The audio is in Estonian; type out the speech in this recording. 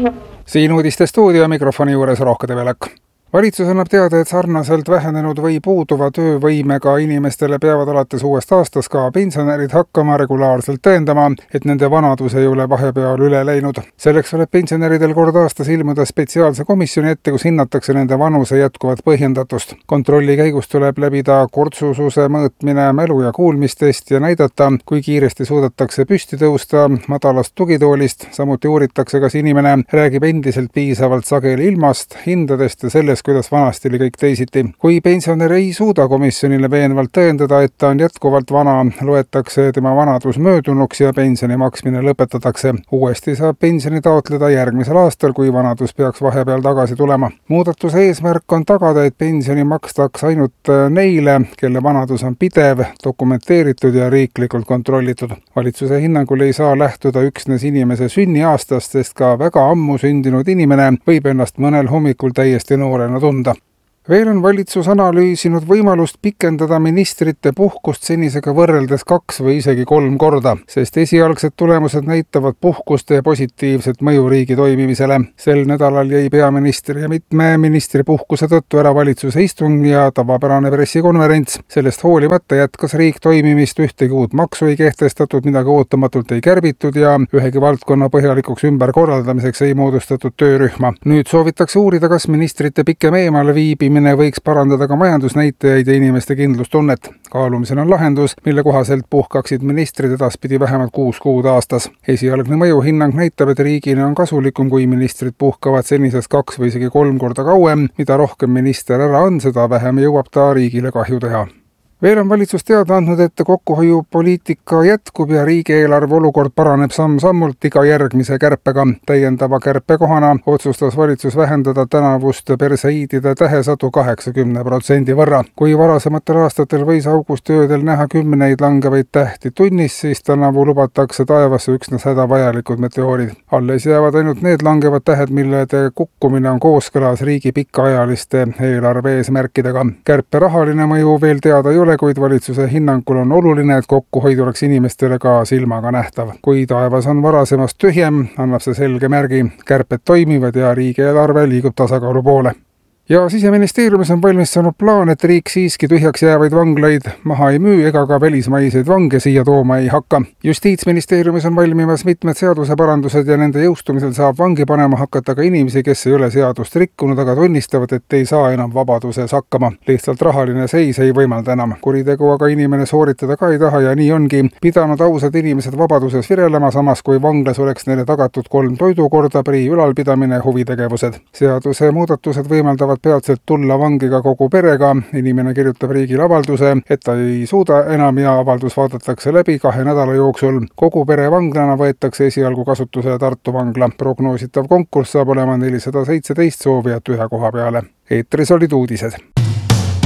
Siin uudistestuudio mikrofoni juures Rohkede Velek. Valitsus annab teada, et sarnaselt vähenenud või puuduva töövõimega inimestele peavad alates uuest aastast ka pensionärid hakkama regulaarselt tõendama, et nende vanadus ei ole vahepeal üle läinud. Selleks tuleb pensionäridel kord aastas ilmuda spetsiaalse komisjoni ette, kus hinnatakse nende vanuse jätkuvat põhjendatust. Kontrolli käigus tuleb läbida kortsususe mõõtmine, mälu- ja kuulmistest ja näidata, kui kiiresti suudetakse püsti tõusta madalast tugitoolist. Samuti uuritakse, kas inimene räägib endiselt piisavalt sageli ilmast, hindadest ja sellest, kuidas vanasti oli kõik teisiti. Kui pensionär ei suuda komisjonile veenvalt tõendada, et ta on jätkuvalt vana, loetakse tema vanadus möödunuks ja pensioni maksmine lõpetatakse. Uuesti saab pensioni taotleda järgmisel aastal, kui vanadus peaks vahepeal tagasi tulema. Muudatuse eesmärk on tagada, et pensioni makstaks ainult neile, kelle vanadus on pidev, dokumenteeritud ja riiklikult kontrollitud. Valitsuse hinnangul ei saa lähtuda üksnes inimese sünniaastast, sest ka väga ammu sündinud inimene võib ennast mõnel hommikul täiesti noorena tunda. Veel on valitsus analüüsinud võimalust pikendada ministrite puhkust senisega võrreldes 2 või isegi 3 korda, sest esialgsed tulemused näitavad puhkuste positiivset mõju riigi toimimisele. Sel nädalal jäi peaministri ja mitme ministri puhkuse tõttu ära valitsuse istung ja tavapärane pressikonverents. Sellest hoolimata jätkas riik toimimist, ühtegi uut maksu ei kehtestatud, midagi ootamatult ei kärbitud ja ühegi valdkonna põhjalikuks ümberkorraldamiseks ei moodustatud töörühma. Nüüd soovitakse uurida, kas ministrite pikem eemale viibimine võiks parandada ka majandusnäitajaid ja inimeste kindlustunnet. Kaalumisel on lahendus, mille kohaselt puhkaksid ministrid edaspidi vähemalt 6 kuud aastas. Esialgne mõjuhinnang näitab, et riigile on kasulikum, kui ministrid puhkavad senisest 2 või isegi 3 korda kauem. Mida rohkem minister ära on, seda vähem jõuab ta riigile kahju teha. Veel on valitsus teada andnud, et kokkuhoiupoliitika jätkub ja riigieelarve olukord paraneb samm-sammult iga järgmise kärpega. Täiendava kärpekohana otsustas valitsus vähendada tänavust perseiidide tähesadu 80% võrra. Kui varasematel aastatel võis augustöödel näha 10 langevaid tähti tunnis, siis tänavu lubatakse taevasse üksnes hädavajalikud meteoorid. Alles jäävad ainult need langevad tähed, millede kukkumine on kooskõlas riigi pikaajaliste eelarve eesmärkidega. Kärpe rahaline mõju veel teada ei ole, kuid valitsuse hinnangul on oluline, et kokkuhoid oleks inimestele ka silmaga nähtav. Kui taevas on varasemast tühjem, annab see selge märgi. Kärped toimivad ja riigieelarve liigub tasakaalu poole. Ja Siseministeeriumis on valmis saanud plaan, et riik siiski tühjaks jäävaid vanglaid maha ei müü ega ka välismaiseid vange siia tooma ei hakka. Justiitsministeeriumis on valmimas mitmed seaduseparandused ja nende jõustumisel saab vangi panema hakata ka inimesi, kes ei ole seadust rikkunud, aga tunnistavad, et ei saa enam vabaduses hakkama. Lihtsalt rahaline seis ei võimalda enam. Kuritegu aga inimene sooritada ka ei taha ja nii ongi pidanud ausad inimesed vabaduses virelema, samas kui vanglas oleks neile tagatud 3 toidukorda, prii ülalpidamine, huvitegevused. Seaduse muudatused võimaldavad peatselt tulla vangiga kogu perega. Inimene kirjutab riigile avalduse, et ta ei suuda enam ja avaldus vaadatakse läbi 2 nädala jooksul. Kogu pere vanglana võetakse esialgu kasutusele Tartu vangla. Prognoositav konkurss saab olema 417 soovijat 1 koha peale. Eetris olid uudised.